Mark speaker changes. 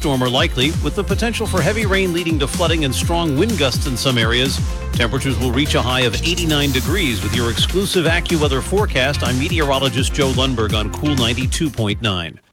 Speaker 1: thunderstorm are likely, with the potential for heavy rain leading to flooding and strong wind gusts in some areas. Temperatures will reach a high of 89 degrees with your exclusive AccuWeather forecast. I'm meteorologist Joe Lundberg on Cool 92.9.